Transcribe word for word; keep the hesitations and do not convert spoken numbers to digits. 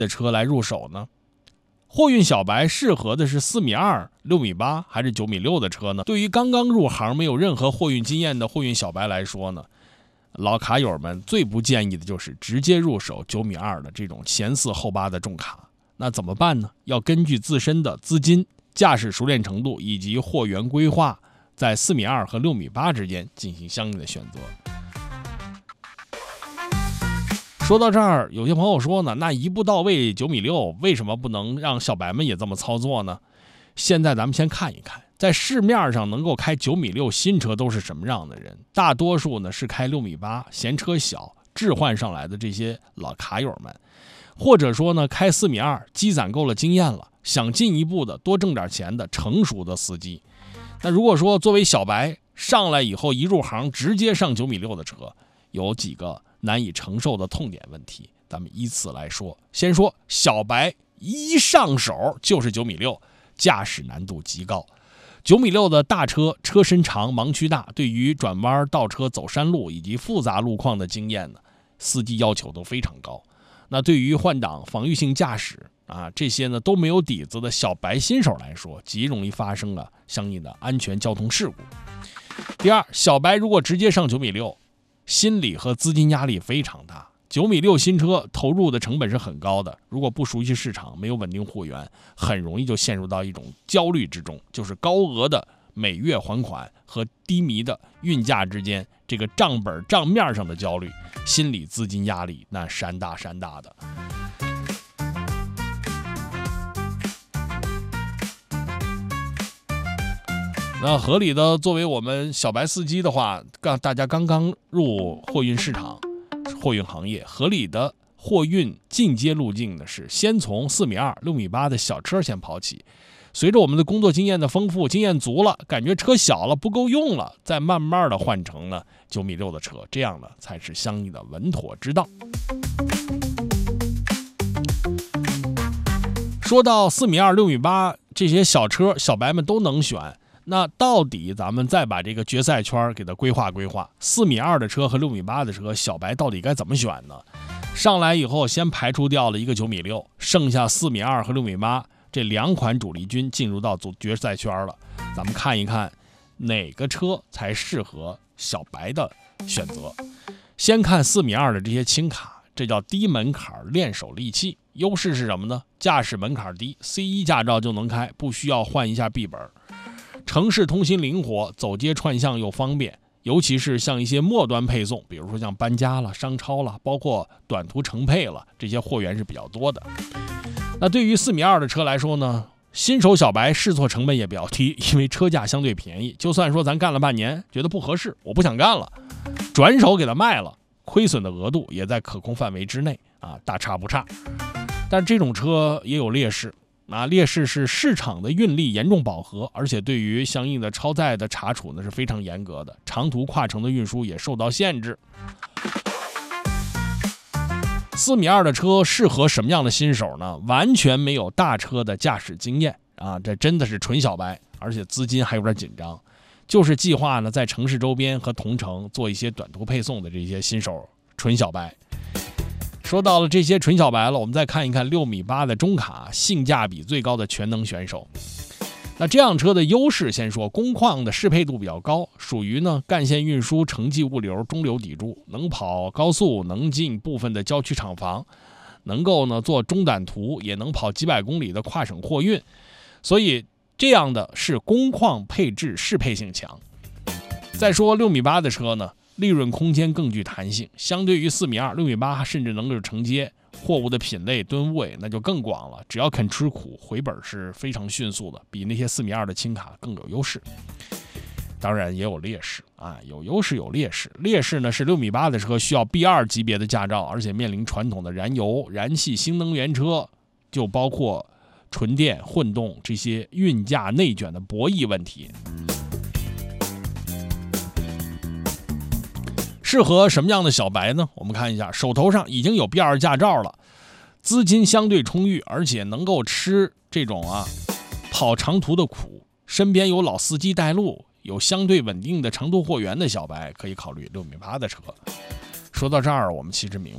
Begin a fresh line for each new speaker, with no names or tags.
的车来入手呢？货运小白适合的是四米二、六米八还是九米六的车呢？对于刚刚入行没有任何货运经验的货运小白来说呢，老卡友们最不建议的就是直接入手九米二的这种前四后八的重卡。那怎么办呢？要根据自身的资金、驾驶熟练程度以及货源规划，在四米二和六米八之间进行相应的选择。说到这儿，有些朋友说呢，那一步到位九米六，为什么不能让小白们也这么操作呢？现在咱们先看一看，在市面上能够开九米六新车都是什么样的人？大多数呢是开六米八，嫌车小，置换上来的这些老卡友们，或者说呢开四米二，积攒够了经验了，想进一步的多挣点钱的成熟的司机。那如果说作为小白上来以后一入行直接上九米六的车，有几个难以承受的痛点问题，咱们依次来说。先说小白一上手就是九米六，驾驶难度极高。九米六的大车，车身长，盲区大，对于转弯、倒车、走山路以及复杂路况的经验呢，司机要求都非常高。那对于换挡、防御性驾驶啊，这些呢都没有底子的小白新手来说，极容易发生啊相应的安全交通事故。第二，小白如果直接上九米六，心理和资金压力非常大。九米六新车投入的成本是很高的，如果不熟悉市场，没有稳定货源，很容易就陷入到一种焦虑之中，就是高额的每月还款和低迷的运价之间，这个账本账面上的焦虑，心理资金压力那山大山大的。那合理的，作为我们小白司机的话，大家刚刚入货运市场、货运行业，合理的货运进阶路径呢是先从四米二、六米八的小车先跑起，随着我们的工作经验的丰富，经验足了，感觉车小了不够用了，再慢慢的换成呢九米六的车，这样呢才是相应的稳妥之道。说到四米二、六米八这些小车，小白们都能选。那到底咱们再把这个决赛圈给它规划规划，四米二的车和六米八的车，小白到底该怎么选呢？上来以后先排除掉了一个九米六，剩下四米二和六米八这两款主力军进入到组决赛圈了。咱们看一看哪个车才适合小白的选择。先看四米二的这些轻卡，这叫低门槛练手利器。优势是什么呢？驾驶门槛低， C 一 驾照就能开，不需要换一下 B 本。城市通行灵活，走街串巷又方便，尤其是像一些末端配送，比如说像搬家了、商超了，包括短途乘配了，这些货源是比较多的。那对于四米二的车来说呢，新手小白试错成本也比较低，因为车价相对便宜，就算说咱干了半年觉得不合适，我不想干了，转手给它卖了，亏损的额度也在可控范围之内啊，大差不差。但这种车也有劣势啊，劣势是市场的运力严重饱和，而且对于相应的超载的查处呢是非常严格的，长途跨城的运输也受到限制。四米二的车适合什么样的新手呢？完全没有大车的驾驶经验啊，这真的是纯小白，而且资金还有点紧张，就是计划呢在城市周边和同城做一些短途配送的这些新手纯小白。说到了这些纯小白了，我们再看一看六米八的中卡，性价比最高的全能选手。那这辆车的优势先说，工况的适配度比较高，属于呢干线运输、城际物流、中流砥柱，能跑高速，能进部分的郊区厂房，能够呢做中短途，也能跑几百公里的跨省货运，所以这样的是工况配置适配性强。再说六米八的车呢，利润空间更具弹性，相对于四米二、六米八，甚至能够承接货物的品类吨位那就更广了，只要肯吃苦，回本是非常迅速的，比那些四米二的轻卡更有优势。当然也有劣势啊，有优势有劣势。劣势呢是六米八的车需要 B 二 级别的驾照，而且面临传统的燃油、燃气、新能源车，就包括纯电、混动这些运价内卷的博弈问题。适合什么样的小白呢？我们看一下，手头上已经有 B 二 驾照了，资金相对充裕，而且能够吃这种啊跑长途的苦，身边有老司机带路，有相对稳定的长途货源的小白，可以考虑六米八的车。说到这儿，我们其实明白